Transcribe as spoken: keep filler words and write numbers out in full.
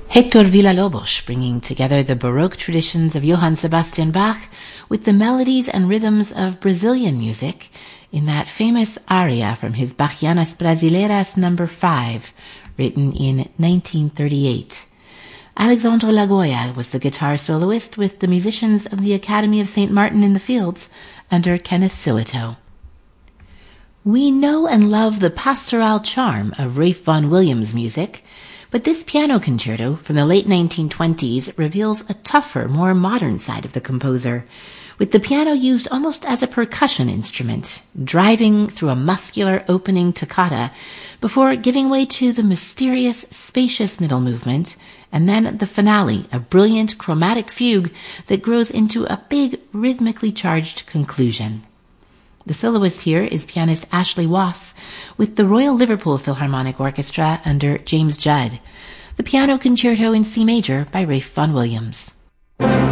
Hector Villa-Lobos, bringing together the Baroque traditions of Johann Sebastian Bach with the melodies and rhythms of Brazilian music in that famous aria from his Bachianas Brasileiras number five, written in nineteen thirty-eight. Alexandre Lagoya was the guitar soloist with the musicians of the Academy of Saint Martin in the Fields under Kenneth Sillitoe. We know and love the pastoral charm of Ralph Vaughan Williams' music, but this piano concerto from the late nineteen twenties reveals a tougher, more modern side of the composer, with the piano used almost as a percussion instrument, driving through a muscular opening toccata before giving way to the mysterious, spacious middle movement, and then the finale, a brilliant chromatic fugue that grows into a big, rhythmically charged conclusion. The soloist here is pianist Ashley Wass with the Royal Liverpool Philharmonic Orchestra under James Judd. The piano concerto in C major by Ralph Vaughan Williams.